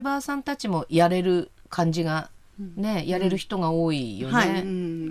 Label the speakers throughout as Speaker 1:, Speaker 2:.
Speaker 1: バーさんたちもやれる感じがね、やれる人が多いよね、
Speaker 2: はい、うん、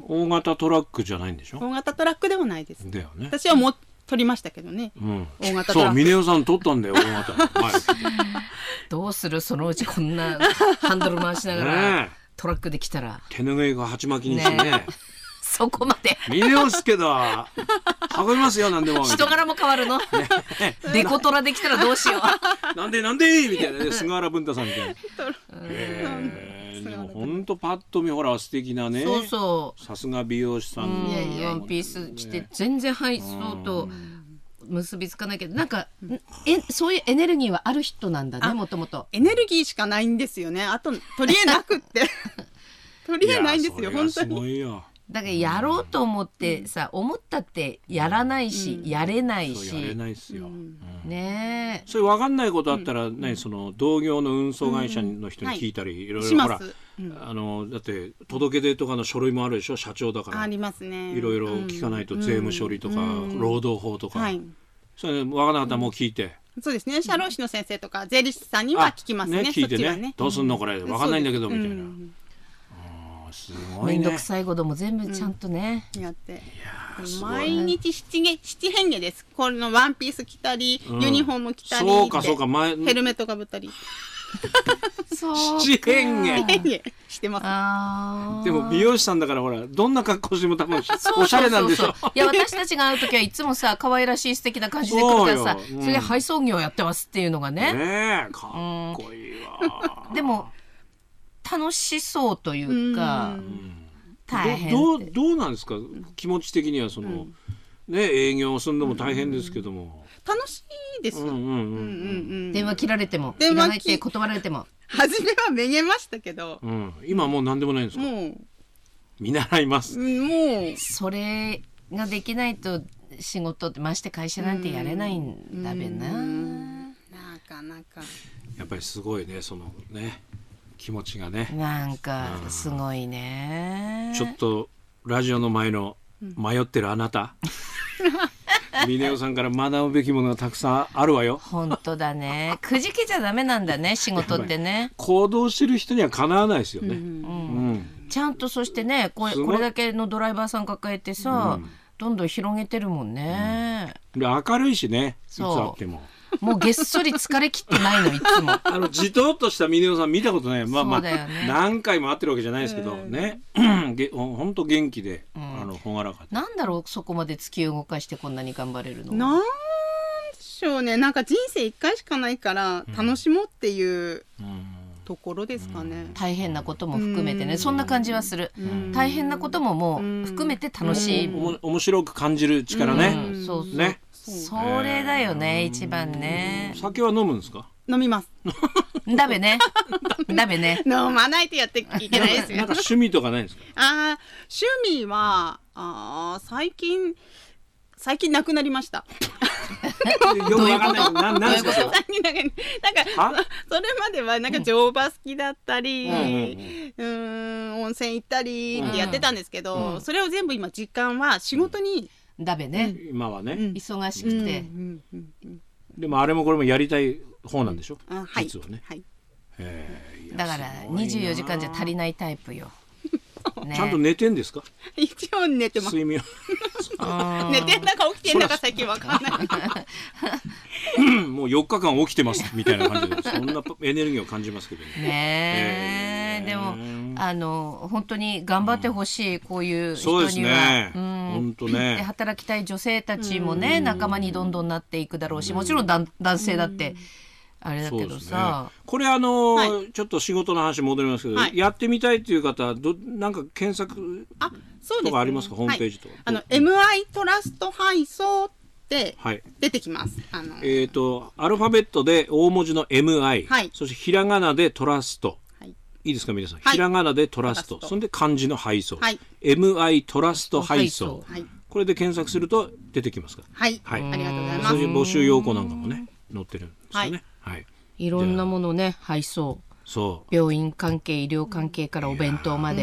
Speaker 3: 大型トラックじゃないんでしょ。
Speaker 2: 大型トラックではないです。
Speaker 3: だよね。
Speaker 2: 私はもう取りましたけどね、
Speaker 3: うん、
Speaker 2: 大型トラック。
Speaker 3: そう、峰代さん取ったんだよ、大型前
Speaker 1: どうする、そのうちこんなハンドル回しながらトラックで来たら
Speaker 3: 手ぬぐいが鉢巻きにしてね
Speaker 1: そこまで
Speaker 3: 峰代っすけど運びますよ、何でも。
Speaker 1: 人柄も変わるの、デコトラできたらどうしよう
Speaker 3: なんでみたいなね、菅原文太さんみたいな。でも本当パッと見ほら素敵なね。
Speaker 1: そうそう、
Speaker 3: さすが美容師さんの
Speaker 1: ワンピース着て全然配送と結びつかないけど、なんかそういうエネルギーはある人なんだね、もともと。
Speaker 2: エネルギーしかないんですよね。あと取り柄なくって取り柄ないんですよ、本当に。
Speaker 3: すごいよ。
Speaker 1: だからやろうと思ってさ、思ったってやらないし、やれないし、
Speaker 3: やれないっすよ、
Speaker 1: ねえ。
Speaker 3: それ分かんないことあったら、その同業の運送会社の人に聞いたり、いろいろほら、だって届け出とかの書類もあるでしょ、社長だから。
Speaker 2: ありますね。
Speaker 3: いろいろ聞かないと、税務処理とか、労働法とか、それ分からなかったらもう聞いて、
Speaker 2: そうですね、社労士の先生とか税理士さんには聞きますね。
Speaker 3: 聞いてね、どうすんのこれ、分かんないんだけどみたいな。すごいね。
Speaker 1: めんどくさいことも全部ちゃんとね、
Speaker 2: やって、毎日七変化です。このワンピース着たり、ユニフォーム着たり、
Speaker 3: そうかそうか、
Speaker 2: ヘルメットかぶったり
Speaker 3: 七変化
Speaker 2: してます。
Speaker 3: でも美容師さんだからほら、どんな格好しても多分おしゃれなんでしょ。
Speaker 1: いや、私たちが会う時はいつもさ、可愛らしい素敵な感じで来るからさ、それで配送業やってますっていうのがね、
Speaker 3: ねえ、かっこいいわ。
Speaker 1: でも楽しそうというか、大変
Speaker 3: どうなんですか、気持ち的には。そのね、営業をするのも大変ですけども、
Speaker 2: 楽しいです。
Speaker 1: 電話切られても、いらないって断られても、
Speaker 2: 初めはめげましたけど、
Speaker 3: 今もう何でもないんですか。もう見習います。
Speaker 2: もう
Speaker 1: それができないと仕事ってまして会社なんてやれないんだべな。
Speaker 2: なかなか
Speaker 3: やっぱりすごいね、そのね気持ちがね、
Speaker 1: なんかすごいね。
Speaker 3: ちょっとラジオの前の迷ってるあなた、峰代さんから学ぶべきものがたくさんあるわよ。
Speaker 1: 本当だね。くじけちゃダメなんだね、仕事ってね。
Speaker 3: 行動してる人にはかなわないですよね。
Speaker 1: ちゃんと、そしてね、これだけのドライバーさん抱えてさ、どんどん広げてるもんね。
Speaker 3: で明るいしね、いつあっても。
Speaker 1: もうげっそり疲れ切ってないの、いつも。
Speaker 3: じとっとした峰代さん見たことない。まあ
Speaker 1: そうだよね、
Speaker 3: 何回も会ってるわけじゃないですけどね、本当元気で、朗らかで。
Speaker 1: なんだろう、そこまで突き動かしてこんなに頑張れるの。
Speaker 2: なんでしょうね。なんか人生一回しかないから楽しもうっていうところですかね。
Speaker 1: 大変なことも含めてね、そんな感じはする。大変なことももう含めて楽しい、
Speaker 3: 面白く感じる力ね。
Speaker 1: そうそう
Speaker 3: ね、
Speaker 1: それだよね、一番ね。
Speaker 3: 酒は飲むんですか。
Speaker 2: 飲みます。
Speaker 1: だべね。だべね。
Speaker 2: 飲まないとやっていけないですよ。
Speaker 3: なんか趣味とかないんですか。
Speaker 2: 趣味は最近なくなりました。
Speaker 3: よくわかんないけど、なんですか。
Speaker 2: なんかそれまではなんか乗馬好きだったり、温泉行ったりってやってたんですけど、それを全部今時間は仕事に
Speaker 1: だべね。
Speaker 3: 今はね、
Speaker 1: 忙しくて。
Speaker 3: でもあれもこれもやりたい方なんでしょ、実はね。
Speaker 1: だから24時間じゃ足りないタイプよ。
Speaker 3: ちゃんと寝てんですか。
Speaker 2: 一応寝てます。
Speaker 3: 睡眠
Speaker 2: 寝てんだか起きてんだか最近わかんない。
Speaker 3: もう4日間起きてますみたいな感じで、そんなエネルギーを感じますけど
Speaker 1: ね。でも本当に頑張ってほしい、こういう人には。
Speaker 3: そうですね、本当ね。
Speaker 1: で働きたい女性たちもね、仲間にどんどんなっていくだろうし、もちろん男性だってあれだけどさ、
Speaker 3: これちょっと仕事の話戻りますけど、やってみたいという方なんか検索とかありますか。ホームページとか
Speaker 2: MI トラスト配送って出てきます。アルフ
Speaker 3: ァベットで大文字の MI、そしてひらがなでトラスト、いいですか皆さん、ひらがなでトラスト、そんで漢字の配送、MI トラスト配送、これで検索すると出てきますか。
Speaker 2: ありがとうございます。
Speaker 3: そういう募集要項なんかもね載ってるんですよね。
Speaker 1: いろんなものね、配送、病院関係、医療関係からお弁当まで。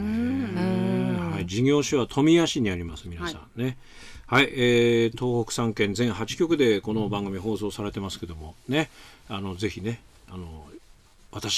Speaker 3: 事業所は富谷市にあります。皆さんね、東北3県全8局でこの番組放送されてますけどもね、ぜひね私